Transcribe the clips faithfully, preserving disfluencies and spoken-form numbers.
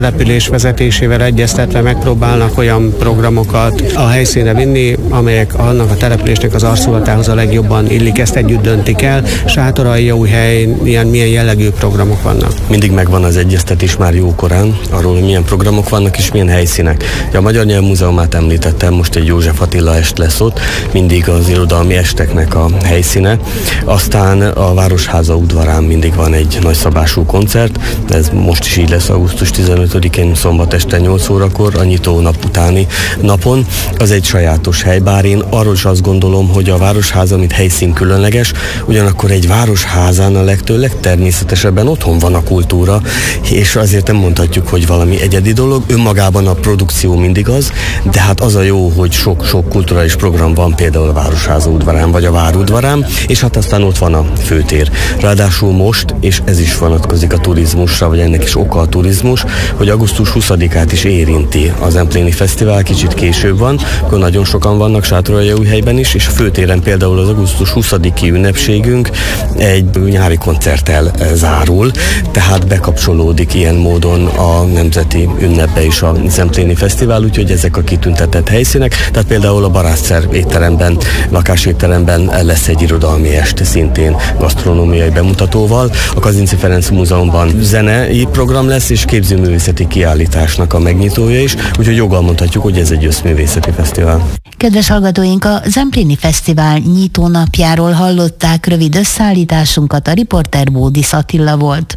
repülés vezetésével egyeztetve megpróbálnak olyan programokat a helyszínre vinni, amelyek annak a településnek az arculatához a legjobban illik, ezt együtt döntik el. Sátoraljaújhely, ilyen milyen jellegű programok vannak? Mindig megvan az egyeztetés már jókorán, arról, hogy milyen programok vannak és milyen helyszínek. A Magyar Nyelvmúzeumát említettem, most egy József Attila est lesz ott, mindig az irodalmi esteknek a helyszíne. Aztán a Városháza udvarán mindig van egy nagyszabású koncert, ez most is így lesz augusztus tizenötödikén szombat este nyolc órakor, a nyitó nap utáni napon. Az egy sajátos hely, bár én arról is azt gondolom, hogy a Városháza, mint helyszín különleges, ugyanakkor egy városházán a legtől legtermészetesebben otthon van a kultúra, és azért nem mondhatjuk, hogy valami egyedi dolog. Önmagában a produkció mindig az, de hát az a jó, hogy sok-sok kulturális program van például a Városháza udvarán, vagy a Vár udvarán, és hát aztán ott van a főtér. Ráadásul most, és ez is vonatkozik a turizmusra, vagy ennek is oka a turizmus, hogy augusztus huszadikát is érinti az Zempléni Fesztivál, kicsit később van, akkor nagyon sokan vannak Sátoraljaújhelyben is, és a főtéren például az augusztus huszadiki ünnepségünk egy nyári koncerttel zárul, tehát bekapcsolódik ilyen módon a nemzeti ünnepbe is a Zempléni Fesztivál, úgyhogy ezek a kitüntetett helyszínek, tehát például a Barátsszer étteremben, lakásétteremben lesz egy irodalmi est, szintén gasztronómiai bemutatóval, a Kazinczy Ferenc Múzeumban zenei program lesz, és képzőművészeti kiállításnak a megnyitója is, úgyhogy joggal mondhatjuk, hogy ez egy összművészeti fesztivál. Kedves hallgatóink, a Zempléni Fesztivál nyitó napjáról hallották rövid összeállításunkat, a riporter Bódis Attila volt.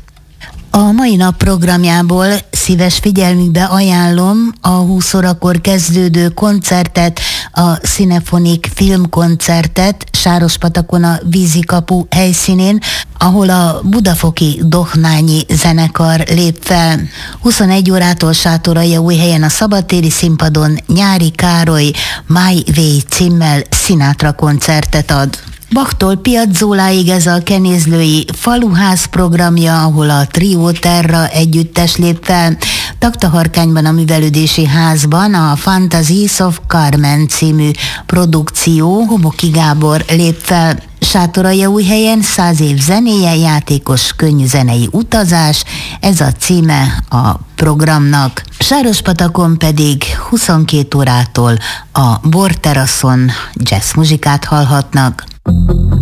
A mai nap programjából szíves figyelmükbe ajánlom a húsz órakor kezdődő koncertet, a Cinefonik filmkoncertet Sárospatakon a Vízikapu helyszínén, ahol a budafoki Dohnányi zenekar lép fel. huszonegy órától Sátoraljaújhelyen a szabadtéri színpadon Nyári Károly My Way címmel Sinatra koncertet ad. Bachtól Piazzoláig ez a kenézlői Faluház programja, ahol a Trio Terra együttes lép fel. Taktaharkányban a művelődési házban a Fantasies of Carmen című produkció Homoki Gábor lép fel. Sátoraljaújhelyen száz év zenéje, játékos könnyűzenei utazás, ez a címe a programnak. Sárospatakon pedig huszonkét órától a borteraszon jazz muzsikát hallhatnak.